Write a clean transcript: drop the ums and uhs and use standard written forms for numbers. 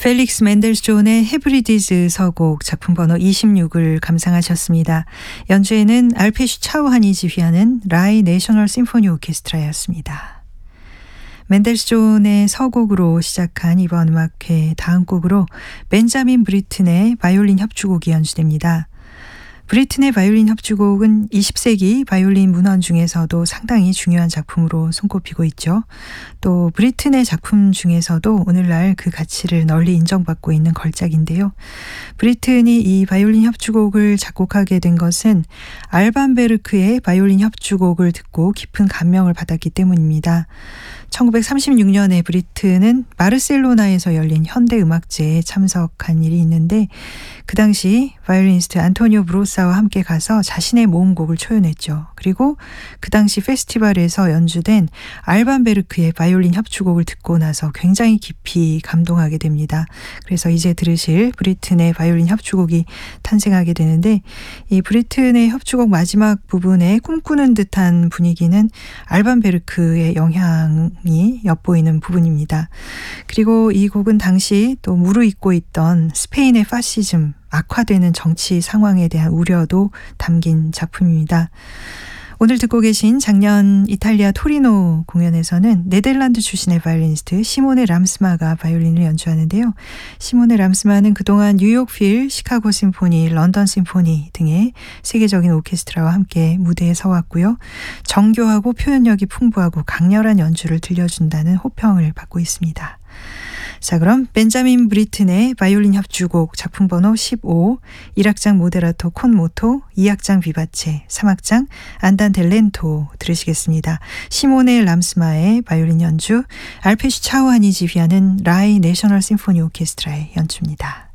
펠릭스 멘델스존의 헤브리디즈 서곡 작품 번호 26을 감상하셨습니다. 연주에는 알페슈 차우한이 지휘하는 라이 내셔널 심포니 오케스트라였습니다. 멘델스존의 서곡으로 시작한 이번 음악회 다음 곡으로 벤자민 브리튼의 바이올린 협주곡이 연주됩니다. 브리튼의 바이올린 협주곡은 20세기 바이올린 문헌 중에서도 상당히 중요한 작품으로 손꼽히고 있죠. 또 브리튼의 작품 중에서도 오늘날 그 가치를 널리 인정받고 있는 걸작인데요. 브리튼이 이 바이올린 협주곡을 작곡하게 된 것은 알반 베르크의 바이올린 협주곡을 듣고 깊은 감명을 받았기 때문입니다. 1936년에 브리튼은 바르셀로나에서 열린 현대음악제에 참석한 일이 있는데 그 당시 바이올리니스트 안토니오 브로사와 함께 가서 자신의 모음곡을 초연했죠. 그리고 그 당시 페스티벌에서 연주된 알반 베르크의 바이올린 협주곡을 듣고 나서 굉장히 깊이 감동하게 됩니다. 그래서 이제 들으실 브리튼의 바이올린 협주곡이 탄생하게 되는데 이 브리튼의 협주곡 마지막 부분에 꿈꾸는 듯한 분위기는 알반 베르크의 영향이 엿보이는 부분입니다. 그리고 이 곡은 당시 또 무르익고 있던 스페인의 파시즘, 악화되는 정치 상황에 대한 우려도 담긴 작품입니다. 오늘 듣고 계신 작년 이탈리아 토리노 공연에서는 네덜란드 출신의 바이올리니스트 시모네 람스마가 바이올린을 연주하는데요. 시모네 람스마는 그동안 뉴욕 필, 시카고 심포니, 런던 심포니 등의 세계적인 오케스트라와 함께 무대에 서왔고요. 정교하고 표현력이 풍부하고 강렬한 연주를 들려준다는 호평을 받고 있습니다. 자, 그럼 벤자민 브리튼의 바이올린 협주곡 작품 번호 15, 1악장 모데라토 콘 모토, 2악장 비바체, 3악장 안단테 렌토 들으시겠습니다. 시모네 람스마의 바이올린 연주, 알페슈 차우한이 지휘하는 라이 내셔널 심포니 오케스트라의 연주입니다.